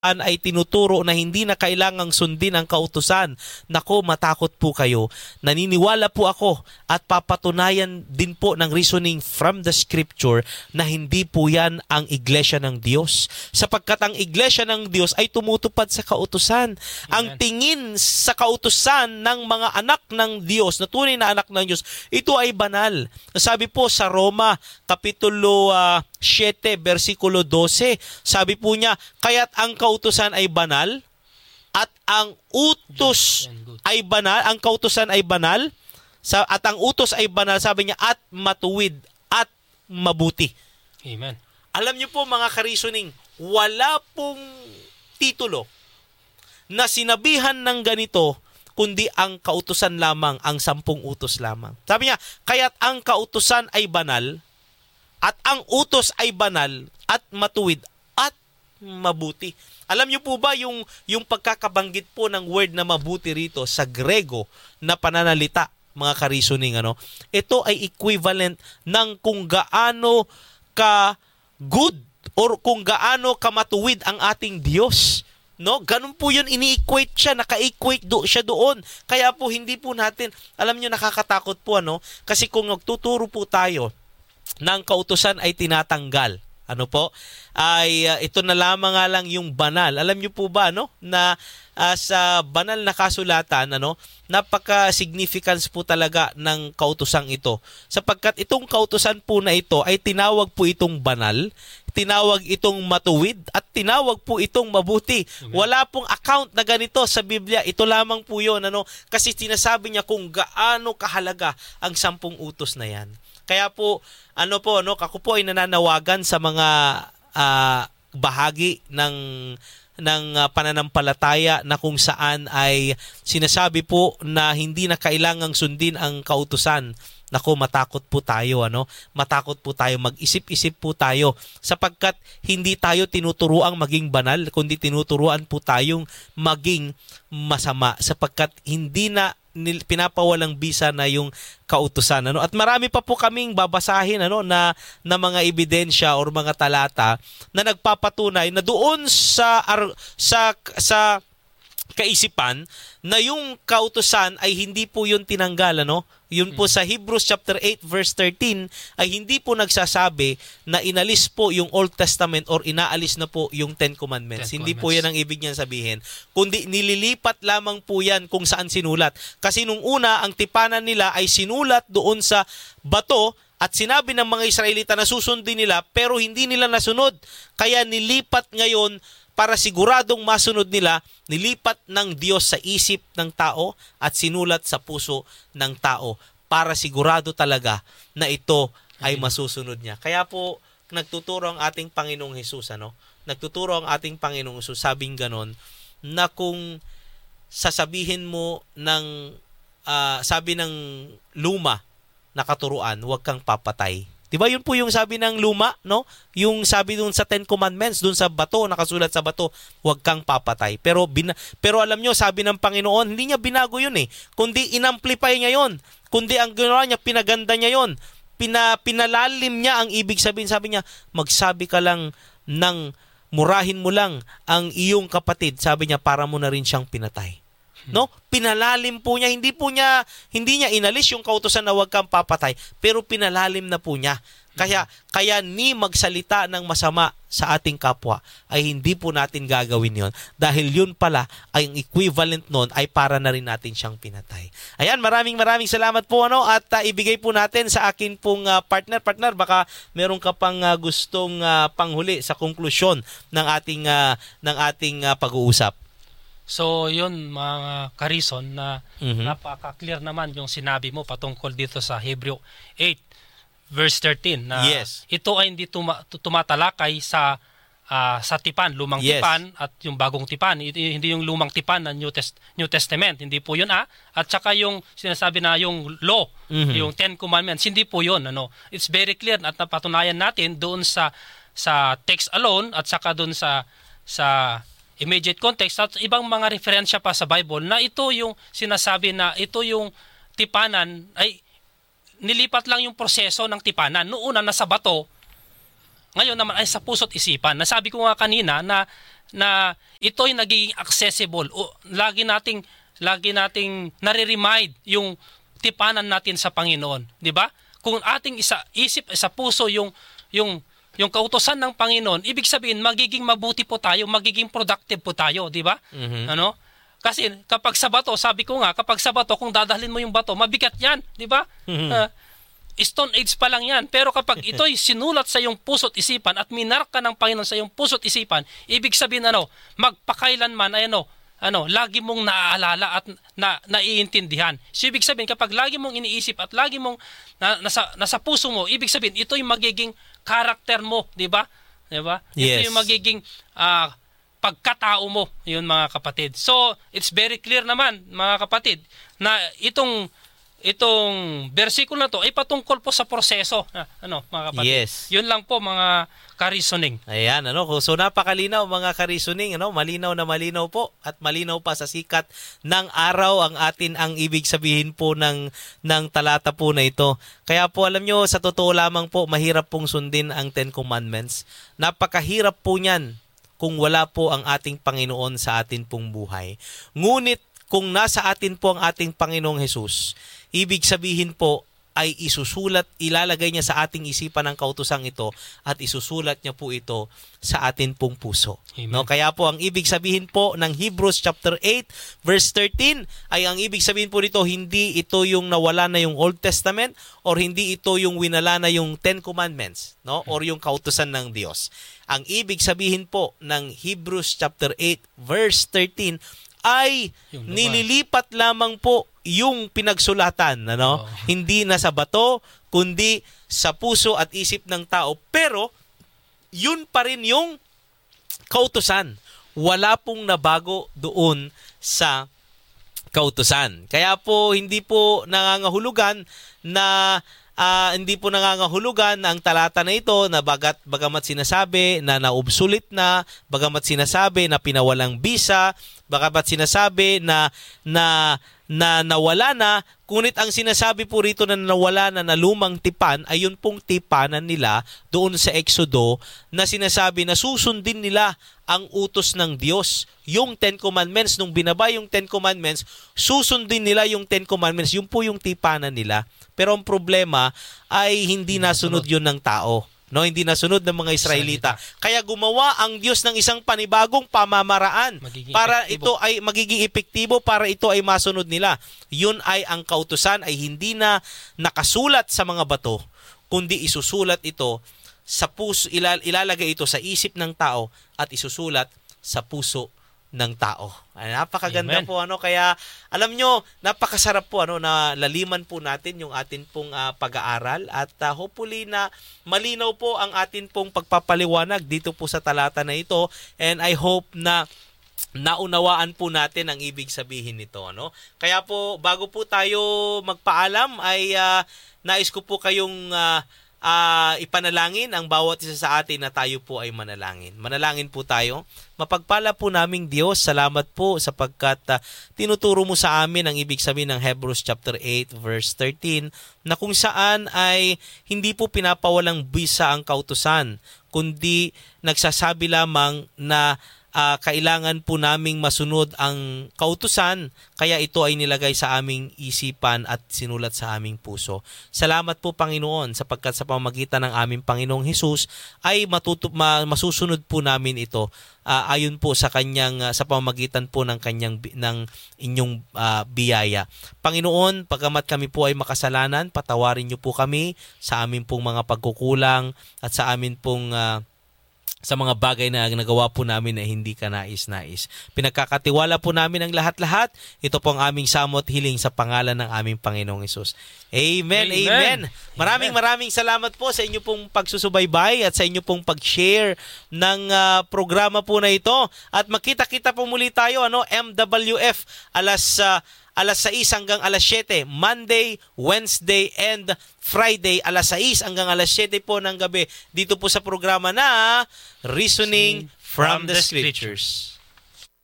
ay tinuturo na hindi na kailangang sundin ang kautusan. Nako, matakot po kayo. Naniniwala po ako at papatunayan din po ng reasoning from the scripture na hindi po yan ang iglesia ng Diyos. Sapagkat ang iglesia ng Diyos ay tumutupad sa kautusan. Amen. Ang tingin sa kautusan ng mga anak ng Diyos, na tunay na anak ng Diyos, ito ay banal. Sabi po sa Roma, Kapitulo 7, versikulo 12, sabi po niya, kaya't ang kautusan ay banal at ang utos ay banal, ang kautusan ay banal at ang utos ay banal, sabi niya, at matuwid at mabuti. Amen. Alam niyo po mga ka-reasoning, wala pong titulo na sinabihan ng ganito kundi ang kautusan lamang, ang 10 utos lamang. Sabi niya, kaya't ang kautusan ay banal at ang utos ay banal at matuwid at mabuti. Alam niyo po ba yung pagkakabanggit po ng word na mabuti rito sa Grego na pananalita, mga ka-reasoning, ito ay equivalent ng kung gaano ka good or kung gaano ka matuwid ang ating Diyos. No, ganun po 'yun, ini-equate siya, naka-equate siya doon. Kaya po hindi po natin, alam niyo, nakakatakot po kasi kung nagtuturo po tayo ng kautusan ay tinatanggal. Ito na lamang nga lang yung banal. Alam niyo po ba na sa banal na kasulatan, napaka-significance po talaga ng kautusang ito. Sapagkat itong kautusan po na ito ay tinawag po itong banal, tinawag itong matuwid, at tinawag po itong mabuti. Amen. Wala pong account na ganito sa Biblia. Ito lamang po yun. Kasi sinasabi niya kung gaano kahalaga ang 10 utos na yan. Kaya po, ako po ay nananawagan sa mga bahagi ng pananampalataya na kung saan ay sinasabi po na hindi na kailangang sundin ang kautusan. Nako, matakot po tayo, Matakot po tayo, mag-isip-isip po tayo sapagkat hindi tayo tinuturuang maging banal, kundi tinuturuan po tayong maging masama sapagkat hindi na pinapawalang bisa na yung kautusan. At marami pa po kaming babasahin na mga ebidensya or mga talata na nagpapatunay na doon sa kaisipan na yung kautusan ay hindi po yun tinanggal. Yun po sa Hebrews chapter 8 verse 13 ay hindi po nagsasabi na inalis po yung Old Testament or inaalis na po yung Ten Commandments. Hindi po yan ang ibig niyan sabihin. Kundi nililipat lamang po yan kung saan sinulat. Kasi nung una, ang tipanan nila ay sinulat doon sa bato at sinabi ng mga Israelita na susundin nila pero hindi nila nasunod. Kaya nilipat ngayon para siguradong masunod nila, nilipat ng Diyos sa isip ng tao at sinulat sa puso ng tao para sigurado talaga na ito ay masusunod niya. Kaya po, nagtuturo ang ating Panginoong Hesus, Nagtuturo ang ating Panginoong Hesus, sabing ganon, na kung sasabihin mo sabi ng luma na katuruan, huwag kang papatay. Diba yun po yung sabi ng luma, Yung sabi dun sa Ten Commandments, dun sa bato, nakasulat sa bato, huwag kang papatay. Pero alam nyo, sabi ng Panginoon, hindi niya binago yun kundi inamplify niya yun. Kundi ang ginawa niya, pinaganda niya yun. Pinalalim niya ang ibig sabihin. Sabi niya, magsabi ka lang murahin mo lang ang iyong kapatid. Sabi niya, para mo na rin siyang pinatay. Pinalalim po niya, hindi niya inalis yung kautusan na huwag kang papatay, pero pinalalim na po niya. Kaya ni magsalita ng masama sa ating kapwa ay hindi po natin gagawin yon dahil yun pala ay ang equivalent nun ay para na rin natin siyang pinatay. Ayan, maraming salamat po at ibigay po natin sa akin pong partner, baka meron ka pang gustong panghuli sa konklusyon ng ating pag-uusap. So, yun mga karison na napaka-clear naman yung sinabi mo patungkol dito sa Hebrew 8 verse 13 na ito ay hindi tumatalakay sa tipan, lumang tipan at yung bagong tipan. Hindi yung lumang tipan ng New Testament. Hindi po yun At saka yung sinasabi na yung law, yung Ten Commandments, hindi po yun. It's very clear at napatunayan natin doon sa text alone at saka doon sa immediate context at ibang mga referensya pa sa Bible na ito yung sinasabi na ito yung tipanan ay nilipat lang yung proseso ng tipanan. Noong una nasa bato, ngayon naman ay sa puso't isipan. Nasabi ko nga kanina na ito'y nagiging accessible. O, lagi nating nare-remind yung tipanan natin sa Panginoon, di ba? Kung ating isip sa puso yung kautusan ng Panginoon, ibig sabihin magiging mabuti po tayo, magiging productive po tayo, di ba? Ano? Kasi kapag sa bato, sabi ko nga, kapag sa bato, kung dadalhin mo yung bato, mabigat 'yan, di ba? Stone Age pa lang yan. Pero kapag ito'y sinulat sa iyong puso't isipan at minark ka ng Panginoon sa iyong puso't isipan, ibig sabihin magpakailanman ay lagi mong naaalala at naiintindihan. So ibig sabihin, kapag lagi mong iniisip at lagi mong nasa puso mo, ibig sabihin, ito'y magiging karakter mo, di ba? Di ba? Yes. Ito yung magiging pagkatao mo, yun mga kapatid. So, it's very clear naman, mga kapatid, na itong bersikulo na to ay patungkol po sa proseso. Mga kapatid. Yes. Yun lang po, mga ka-reasoning. Ayan, so napakalinaw mga ka-reasoning, malinaw na malinaw po at malinaw pa sa sikat ng araw ang ibig sabihin po ng talata po na ito. Kaya po alam nyo, sa totoo lamang po, mahirap pong sundin ang Ten Commandments. Napakahirap po niyan kung wala po ang ating Panginoon sa atin pong buhay. Ngunit kung nasa atin po ang ating Panginoong Hesus, ibig sabihin po ay ilalagay niya sa ating isipan ang kautusang ito at isusulat niya po ito sa atin pong puso. Kaya po ang ibig sabihin po ng Hebrews chapter 8 verse 13 ay ang ibig sabihin po nito, hindi ito yung nawala na yung Old Testament or hindi ito yung winala na yung Ten Commandments, or yung kautusan ng Diyos. Ang ibig sabihin po ng Hebrews chapter 8 verse 13 ay nililipat lamang po yung pinagsulatan, Hindi na sa bato, kundi sa puso at isip ng tao. Pero, yun pa rin yung kautusan. Wala pong nabago doon sa kautusan. Kaya po, hindi po nangangahulugan ang talata na ito na bagamat sinasabi na naobsolete na, bagamat sinasabi na pinawalang bisa, bagamat sinasabi na nawala na, ngunit ang sinasabi po rito na nawala na lumang tipan ay yun pong tipanan nila doon sa Exodo na sinasabi na susundin nila ang utos ng Diyos. Yung Ten Commandments, nung binaba yung Ten Commandments, susundin nila yung Ten Commandments. Yun po yung tipanan nila. Pero ang problema ay hindi nasunod yun ng tao. Hindi nasunod ng mga Israelita. Kaya gumawa ang Diyos ng isang panibagong pamamaraan para ito ay magiging epektibo, para ito ay masunod nila. Yun ay ang kautusan ay hindi na nakasulat sa mga bato, kundi isusulat ito sa puso, ilalagay ito sa isip ng tao at isusulat sa puso ng tao. Ay, napakaganda. Amen. Po kaya alam nyo, napakasarap po na laliman po natin yung atin pong pag-aaral at hopefully na malinaw po ang atin pong pagpapaliwanag dito po sa talata na ito, and I hope na naunawaan po natin ang ibig sabihin nito. Kaya po, bago po tayo magpaalam ay nais ko po kayong ipanalangin ang bawat isa sa atin na tayo po ay manalangin. Manalangin po tayo. Mapagpala po naming Diyos, salamat po sapagkat tinuturo mo sa amin ang ibig sabihin ng Hebrews chapter 8 verse 13 na kung saan ay hindi po pinapawalang bisa ang kautusan, kundi nagsasabi lamang na kailangan po naming masunod ang kautusan, kaya ito ay nilagay sa aming isipan at sinulat sa aming puso. Salamat po Panginoon sapagkat sa pamamagitan ng aming Panginoong Hesus ay masusunod po namin ito ayon po sa pamamagitan po ng inyong biyaya. Panginoon, pagamat kami po ay makasalanan, patawarin niyo po kami sa aming pong mga pagkukulang at sa amin pong sa mga bagay na nagawa po namin na hindi ka nais-nais. Pinagkakatiwala po namin ang lahat-lahat. Ito po ang aming samot hiling sa pangalan ng aming Panginoong Hesus. Amen, amen. Maraming salamat po sa inyo pong pagsusubaybay at sa inyo pong pag-share ng programa po na ito. At makita-kita po muli tayo, MWF, alas 6 hanggang alas 7, Monday, Wednesday, and Friday, alas 6 hanggang alas 7 po ng gabi. Dito po sa programa na Reasoning from the Scriptures.